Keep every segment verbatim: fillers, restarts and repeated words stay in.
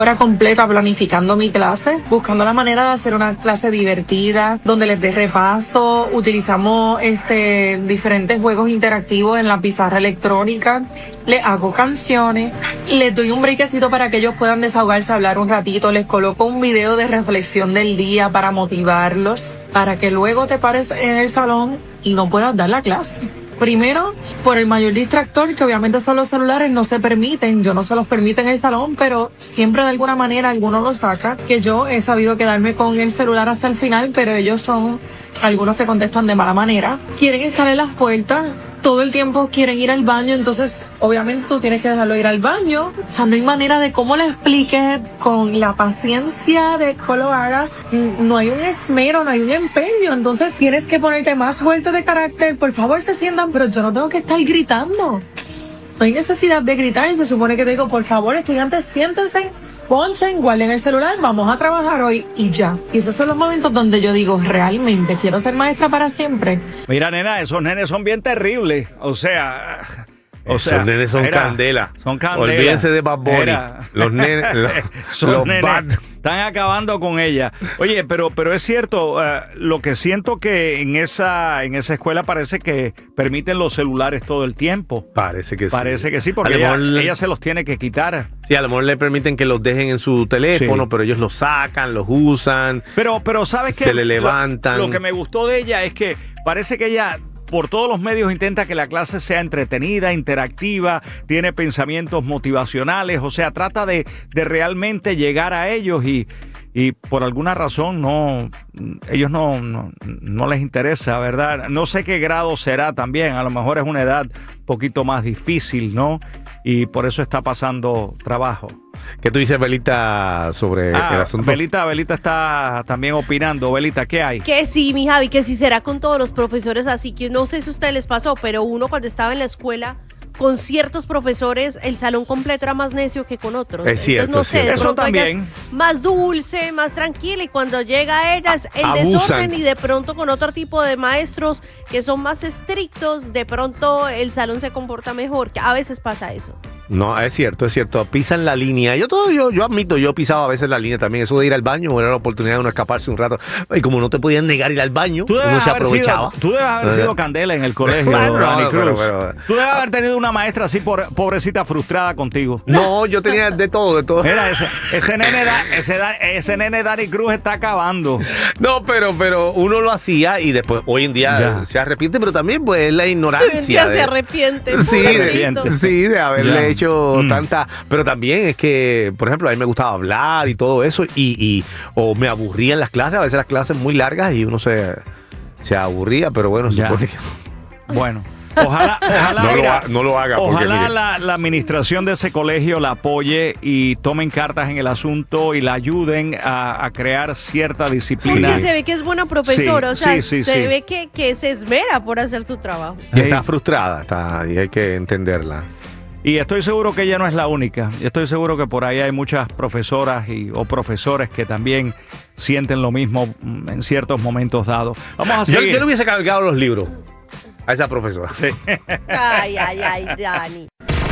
hora completa planificando mi clase, buscando la manera de hacer una clase divertida, donde les dé repaso. Utilizamos este diferentes juegos interactivos en la pizarra electrónica, les hago canciones, les doy un breakcito para que ellos puedan desahogarse, hablar un ratito, les coloco un video de reflexión del día para motivarlos, para que luego te pares en el salón y no puedas dar la clase. Primero, por el mayor distractor, que obviamente son los celulares, no se permiten, yo no se los permito en el salón, pero siempre de alguna manera alguno lo saca, que yo he sabido quedarme con el celular hasta el final, pero ellos son algunos que contestan de mala manera. Quieren estar en las puertas, todo el tiempo quieren ir al baño, entonces obviamente tú tienes que dejarlo ir al baño. O sea, no hay manera de cómo le expliques con la paciencia de que lo hagas. No hay un esmero, no hay un empeño, entonces tienes que ponerte más fuerte de carácter. Por favor, se sientan, pero yo no tengo que estar gritando. No hay necesidad de gritar, se supone que te digo, por favor, estudiantes, siéntense, ponchen, guarden el celular, vamos a trabajar hoy y ya. Y esos son los momentos donde yo digo, realmente quiero ser maestra para siempre. Mira, nena, esos nenes son bien terribles. O sea, o esos sea, nenes son era, candela. Son candela. Olvídense de Bad Bunny. Era. Los nenes, los, son los nenes. bad. Están acabando con ella. Oye, pero pero es cierto, uh, lo que siento que en esa en esa escuela parece que permiten los celulares todo el tiempo. Parece que sí. Parece que sí, porque ella, le... ella se los tiene que quitar. Sí, a lo mejor le permiten que los dejen en su teléfono, sí, pero ellos los sacan, los usan. Pero, pero ¿sabes qué? Se le levantan. Lo, lo que me gustó de ella es que parece que ella por todos los medios intenta que la clase sea entretenida, interactiva, tiene pensamientos motivacionales, o sea, trata de, de realmente llegar a ellos y, y por alguna razón no, ellos no, no, no les interesa, ¿verdad? No sé qué grado será también, a lo mejor es una edad un poquito más difícil, ¿no? Y por eso está pasando trabajo. ¿Qué tú dices, Belita, sobre ah, el asunto? Belita, Belita está también opinando. Belita, ¿qué hay? Que sí, mi Javi, que sí será con todos los profesores, así que no sé si a ustedes les pasó, pero uno cuando estaba en la escuela, con ciertos profesores, el salón completo era más necio que con otros. Es cierto, entonces, no es sé, cierto. de pronto Eso ella también. es más dulce, más tranquila, y cuando llega a ella es el Abusan. desorden, y de pronto con otro tipo de maestros que son más estrictos, de pronto el salón se comporta mejor, que a veces pasa eso. No, es cierto, es cierto. Pisan la línea. Yo todo, yo, yo admito, yo pisaba a veces la línea también. Eso de ir al baño era la oportunidad de uno escaparse un rato. Y como no te podían negar ir al baño, uno se aprovechaba. Sido, tú debes haber sido candela en el colegio, Bueno, Dani Cruz. pero, pero, tú debes haber tenido una maestra así, por, pobrecita, frustrada contigo. No, yo tenía de todo, de todo. Mira, ese, ese, nene, ese, ese nene Dani Cruz está acabando. No, pero, pero uno lo hacía y después, hoy en día ya se arrepiente, pero también pues es la ignorancia. Hoy en día de, se arrepiente. Sí, pobrecito. de, sí, de haberle ya. hecho mm. tanta. Pero también es que, por ejemplo, a mí me gustaba hablar y todo eso, y, y o me aburría en las clases, a veces las clases muy largas y uno se, se aburría, pero bueno, ya. supone que. Bueno. Ojalá, ojalá, no, mira, lo ha, no lo haga. Ojalá porque, la, la administración de ese colegio la apoye y tomen cartas en el asunto y la ayuden a, a crear cierta disciplina. Porque se ve que es buena profesora, Sí, o sea, sí, sí, se sí. ve que, que se esmera por hacer su trabajo. Y está frustrada, está, y hay que entenderla. Y estoy seguro que ella no es la única. Estoy seguro que por ahí hay muchas profesoras y, o profesores que también sienten lo mismo en ciertos momentos dados. Vamos a seguir. Yo, yo le hubiese cargado los libros a esa profesora. Sí. Ay, ay, ay, Dani.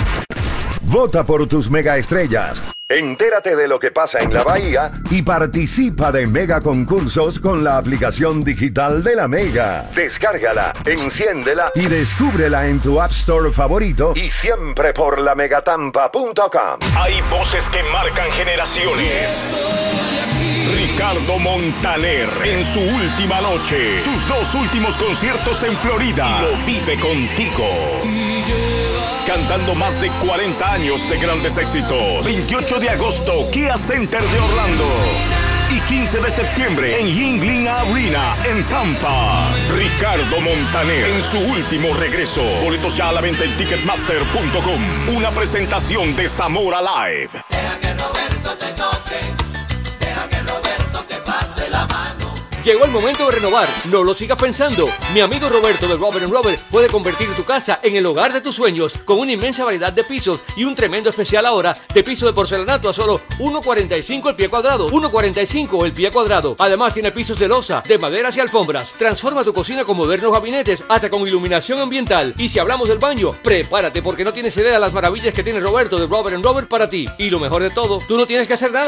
Vota por tus megaestrellas. Entérate de lo que pasa en la Bahía y participa de mega concursos con la aplicación digital de la Mega. Descárgala, enciéndela y descúbrela en tu App Store favorito y siempre por la megatampa punto com. Hay voces que marcan generaciones. Ricardo Montaner en su última noche, sus dos últimos conciertos en Florida, y lo vive contigo. Cantando más de cuarenta años de grandes éxitos. veintiocho de agosto, Kia Center de Orlando. Y quince de septiembre en Yuengling Arena en Tampa. Ricardo Montaner en su último regreso. Boletos ya a la venta en ticketmaster punto com. Una presentación de Zamora Live. Deja que Roberto te toque. Deja que Roberto te pase la mano. Llegó el momento de renovar, no lo sigas pensando. Mi amigo Roberto de Robert and Robert puede convertir tu casa en el hogar de tus sueños con una inmensa variedad de pisos y un tremendo especial ahora de piso de porcelanato a solo uno cuarenta y cinco el pie cuadrado. uno cuarenta y cinco el pie cuadrado. Además tiene pisos de losa, de maderas y alfombras. Transforma tu cocina con modernos gabinetes hasta con iluminación ambiental. Y si hablamos del baño, prepárate porque no tienes idea de las maravillas que tiene Roberto de Robert and Robert para ti. Y lo mejor de todo, tú no tienes que hacer nada.